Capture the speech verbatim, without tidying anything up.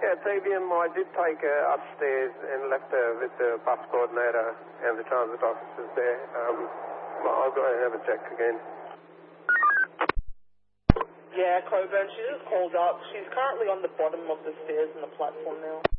Yeah, Tavian, I did take her upstairs and left her with the bus coordinator and the transit officers there. Um, I'll go and have a check again. Yeah, Coburn, she just called up. She's currently on the bottom of the stairs on the platform now.